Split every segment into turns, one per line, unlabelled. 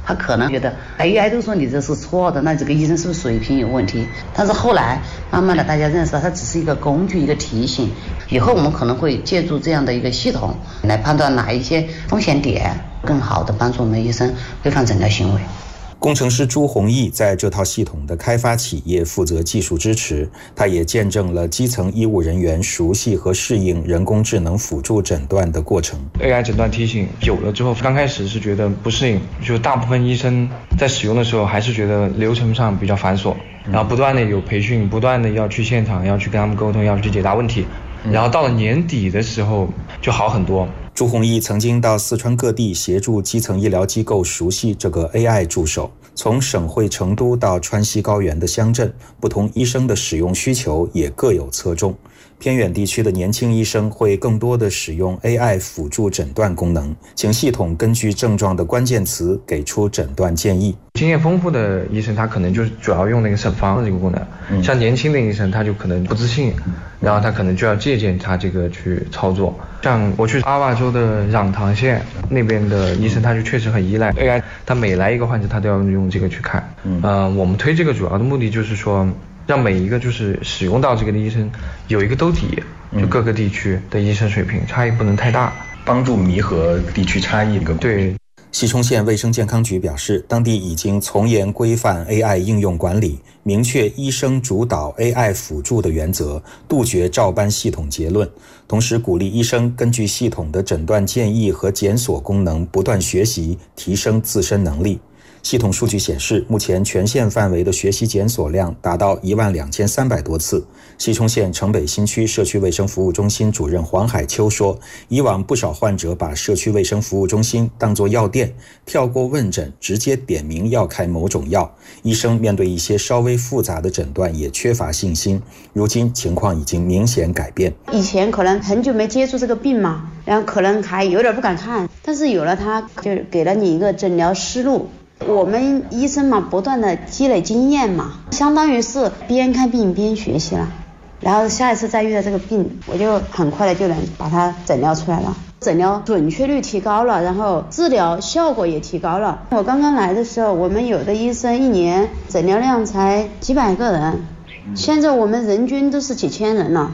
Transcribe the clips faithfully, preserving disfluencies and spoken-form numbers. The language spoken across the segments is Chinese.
他可能觉得 A I 都说你这是错的，那这个医生是不是水平有问题？但是后来慢慢的大家认识到，它只是一个工具，一个提醒。以后我们可能会借助这样的一个系统来判断哪一些风险点，更好的帮助我们医生规范诊疗行为。
工程师朱宏毅在这套系统的开发企业负责技术支持，他也见证了基层医务人员熟悉和适应人工智能辅助诊断的过程。
A I 诊断提醒有了之后，刚开始是觉得不适应，就大部分医生在使用的时候还是觉得流程上比较繁琐，然后不断的有培训，不断的要去现场，要去跟他们沟通，要去解答问题，然后到了年底的时候就好很多。
朱宏毅曾经到四川各地协助基层医疗机构熟悉这个 A I 助手，从省会成都到川西高原的乡镇，不同医生的使用需求也各有侧重。偏远地区的年轻医生会更多的使用 A I 辅助诊断功能，请系统根据症状的关键词给出诊断建议。
经验丰富的医生他可能就是主要用那个审方的这个功能，嗯、像年轻的医生他就可能不自信，然后他可能就要借鉴他这个去操作。像我去阿坝州的壤塘县那边的医生，他就确实很依赖 A I， 他每来一个患者他都要用这个去看。嗯、呃，我们推这个主要的目的就是说，让每一个就是使用到这个的医生有一个兜底，就各个地区的医生水平差异不能太大，
帮助弥合地区差异。
对。
西充县卫生健康局表示，当地已经从严规范 A I 应用管理，明确医生主导 A I 辅助的原则，杜绝照搬系统结论，同时鼓励医生根据系统的诊断建议和检索功能不断学习，提升自身能力。系统数据显示，目前全县范围的学习检索量达到一万两千三百多次。西充县城北新区社区卫生服务中心主任黄海秋说，以往不少患者把社区卫生服务中心当作药店，跳过问诊，直接点名要开某种药。医生面对一些稍微复杂的诊断也缺乏信心。如今情况已经明显改变。
以前可能很久没接触这个病嘛，然后可能还有点不敢看，但是有了它，就给了你一个诊疗思路。我们医生嘛，不断的积累经验嘛，相当于是边看病边学习了。然后下一次再遇到这个病，我就很快的就能把它诊疗出来了，诊疗准确率提高了，然后治疗效果也提高了。我刚刚来的时候，我们有的医生一年诊疗量才几百个人，现在我们人均都是几千人了。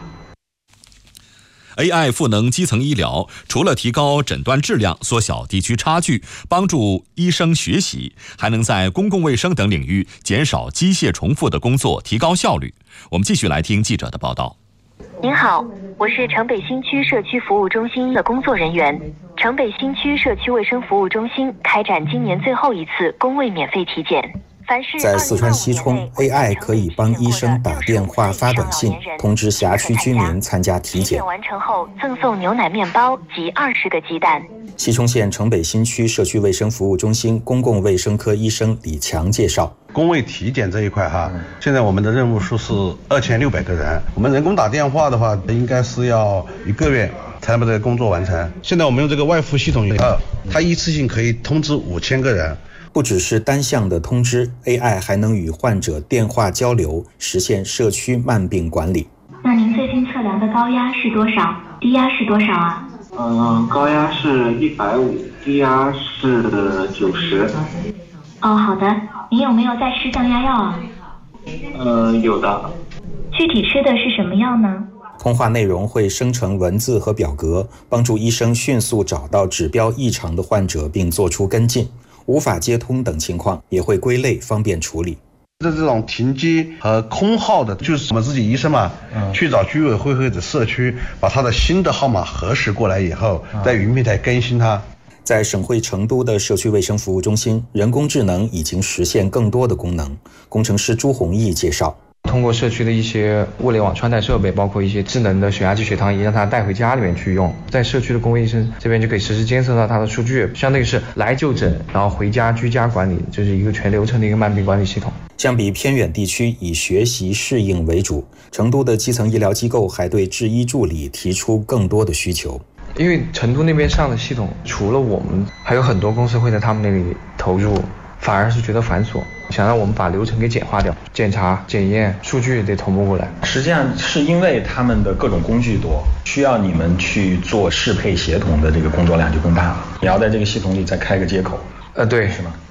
A I 赋能基层医疗，除了提高诊断质量、缩小地区差距、帮助医生学习，还能在公共卫生等领域减少机械重复的工作，提高效率。我们继续来听记者的报道。
您好，我是城北新区社区服务中心的工作人员。城北新区社区卫生服务中心开展今年最后一次公卫免费体检。
在四川西充 ，A I 可以帮医生打电话、发短信通知辖区居民参加体检。
完成后赠送牛奶面包及二十个鸡蛋。
西充县城北新区社区卫生服务中心公共卫生科医生李强介绍，
公卫体检这一块哈，现在我们的任务数是二千六百个人。我们人工打电话的话，应该是要一个月才能把这个工作完成。现在我们用这个外服系统以后，它一次性可以通知五千个人。
不只是单向的通知 ，A I 还能与患者电话交流，实现社区慢病管理。
那您最近测量的高压是多少？低压是多少啊？
嗯，高压是一百五，低压是九十。
哦，好的。您有没有在吃降压药啊？
呃，有的。
具体吃的是什么药呢？
通话内容会生成文字和表格，帮助医生迅速找到指标异常的患者并做出跟进。无法接通等情况也会归类，方便处理。
这这种停机和空号的，就是我们自己医生嘛，嗯、去找居委会或者社区，把他的新的号码核实过来以后，嗯、在云平台更新它。
在省会成都的社区卫生服务中心，人工智能已经实现更多的功能。工程师朱宏毅介绍。
通过社区的一些物联网穿戴设备，包括一些智能的血压计、血糖仪，让他带回家里面去用。在社区的公卫医生这边就可以实时监测到他的数据，相当于是来就诊，然后回家居家管理，这是一个全流程的一个慢病管理系统。
相比偏远地区以学习适应为主，成都的基层医疗机构还对制医助理提出更多的需求。
因为成都那边上的系统，除了我们，还有很多公司会在他们那里投入，反而是觉得繁琐，想让我们把流程给简化掉，检查、检验、数据得同步过来。
实际上是因为他们的各种工具多，需要你们去做适配协同的这个工作量就更大了。你要在这个系统里再开个接口，
呃，对，
是吗？